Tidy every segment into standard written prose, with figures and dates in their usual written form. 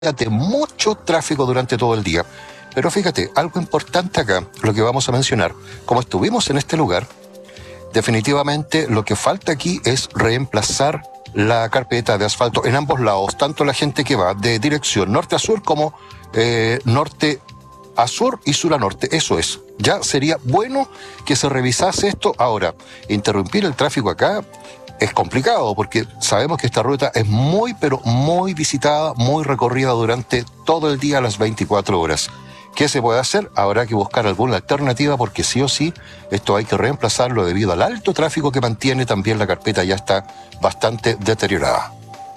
de mucho tráfico durante todo el día. Pero fíjate, algo importante acá, lo que vamos a mencionar. Como estuvimos en este lugar, definitivamente lo que falta aquí es reemplazar la carpeta de asfalto en ambos lados, tanto la gente que va de dirección norte a sur como norte a sur y sur a norte. Eso es. Ya sería bueno que se revisase esto. Ahora, interrumpir el tráfico acá es complicado porque sabemos que esta ruta es muy, pero muy visitada, muy recorrida durante todo el día a las 24 horas. ¿Qué se puede hacer? Habrá que buscar alguna alternativa porque sí o sí esto hay que reemplazarlo debido al alto tráfico que mantiene. También la carpeta ya está bastante deteriorada.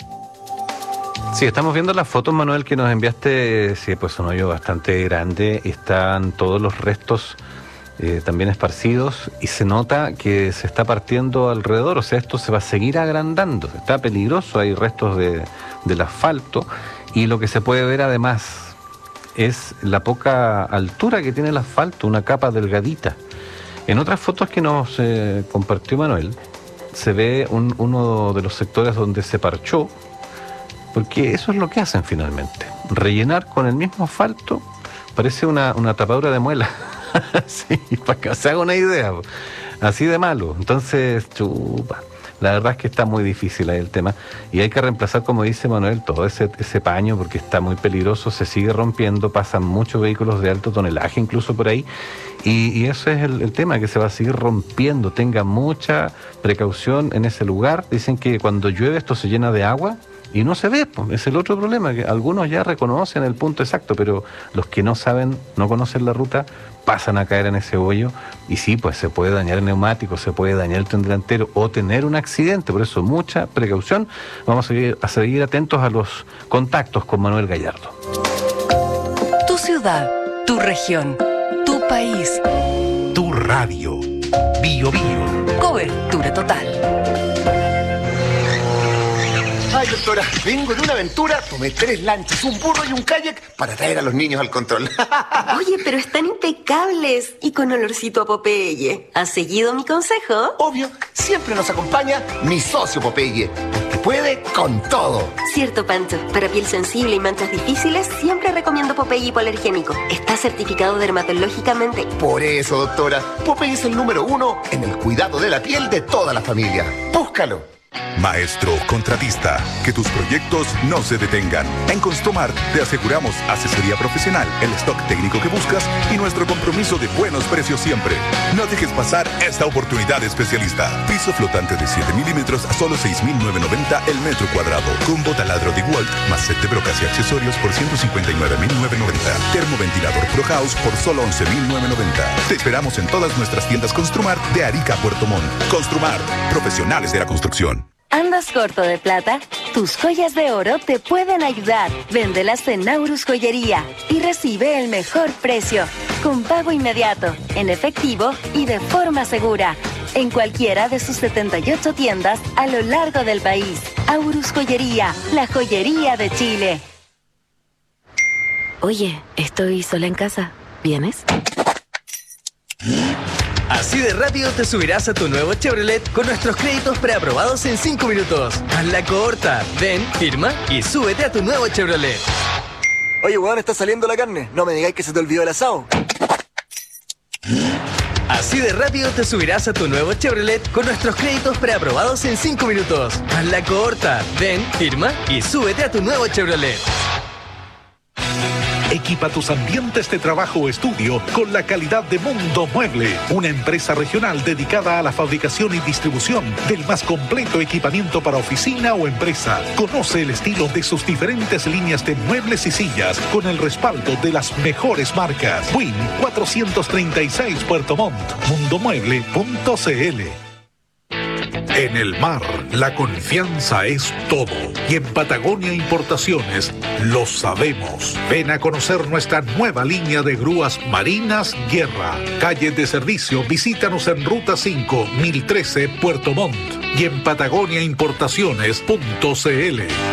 Sí, estamos viendo las fotos, Manuel, que nos enviaste. Sí, pues un hoyo bastante grande. Están todos los restos también esparcidos y se nota que se está partiendo alrededor. O sea, esto se va a seguir agrandando. Está peligroso, hay restos del asfalto y lo que se puede ver además es la poca altura que tiene el asfalto, una capa delgadita. En otras fotos que nos compartió Manuel, se ve uno de los sectores donde se parchó, porque eso es lo que hacen finalmente. Rellenar con el mismo asfalto parece una tapadura de muela. Sí, para que se haga una idea. Así de malo. Entonces, chupa. La verdad es que está muy difícil ahí el tema. Y hay que reemplazar, como dice Manuel, todo ese paño porque está muy peligroso, se sigue rompiendo, pasan muchos vehículos de alto tonelaje incluso por ahí. Y eso es el tema, que se va a seguir rompiendo. Tenga mucha precaución en ese lugar. Dicen que cuando llueve esto se llena de agua y no se ve, pues. Es el otro problema, que algunos ya reconocen el punto exacto, pero los que no saben, no conocen la ruta, pasan a caer en ese hoyo y sí, pues se puede dañar el neumático, se puede dañar el tren delantero o tener un accidente. Por eso mucha precaución. Vamos a seguir atentos a los contactos con Manuel Gallardo. Tu ciudad, tu región, tu país, tu radio. Bio Bio. Cobertura total. Ay, doctora, vengo de una aventura, tomé 3 lanchas, un burro y un kayak para traer a los niños al control. Oye, pero están impecables y con olorcito a Popeye. ¿Has seguido mi consejo? Obvio, siempre nos acompaña mi socio Popeye, porque puede con todo. Cierto, Pancho. Para piel sensible y manchas difíciles, siempre recomiendo Popeye hipoalergénico. Está certificado dermatológicamente. Por eso, doctora, Popeye es el número 1 en el cuidado de la piel de toda la familia. Búscalo. Maestro contratista, que tus proyectos no se detengan. En Construmar te aseguramos asesoría profesional, el stock técnico que buscas y nuestro compromiso de buenos precios siempre. No dejes pasar esta oportunidad especialista. Piso flotante de 7 milímetros a solo 6.990 el metro cuadrado. Combo taladro de Walt más set de brocas y accesorios por 159.990. Termoventilador Pro House por solo 11.990. Te esperamos en todas nuestras tiendas Construmar de Arica a Puerto Montt. Construmar, profesionales de la construcción. ¿Andas corto de plata? Tus joyas de oro te pueden ayudar. Véndelas en Naurus Joyería y recibe el mejor precio, con pago inmediato, en efectivo y de forma segura, en cualquiera de sus 78 tiendas a lo largo del país. Aurus Joyería, la joyería de Chile. Oye, estoy sola en casa. ¿Vienes? Así de rápido te subirás a tu nuevo Chevrolet con nuestros créditos preaprobados en 5 minutos. Hazla corta. Ven, firma y súbete a tu nuevo Chevrolet. Oye, weón, está saliendo la carne. No me digáis que se te olvidó el asado. Así de rápido te subirás a tu nuevo Chevrolet con nuestros créditos preaprobados en 5 minutos. Hazla corta. Ven, firma y súbete a tu nuevo Chevrolet. Equipa tus ambientes de trabajo o estudio con la calidad de Mundo Mueble, una empresa regional dedicada a la fabricación y distribución del más completo equipamiento para oficina o empresa. Conoce el estilo de sus diferentes líneas de muebles y sillas con el respaldo de las mejores marcas. Win 436 Puerto Montt, mundomueble.cl. En el mar, la confianza es todo. Y en Patagonia Importaciones lo sabemos. Ven a conocer nuestra nueva línea de grúas marinas Guerra. Calle de servicio, visítanos en Ruta 5, 1013, Puerto Montt. Y en patagoniaimportaciones.cl.